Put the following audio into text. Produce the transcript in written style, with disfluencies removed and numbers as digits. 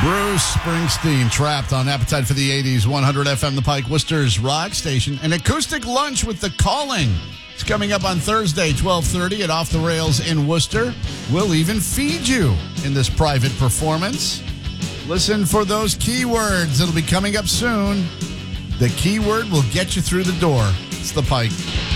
Bruce Springsteen, Trapped on Appetite for the 80s, 100 FM The Pike, Worcester's rock station. An acoustic lunch with The Calling. It's coming up on Thursday, 12:30 at Off the Rails in Worcester. We'll even feed you in this private performance. Listen for those keywords. It'll be coming up soon. The keyword will get you through the door. It's The Pike.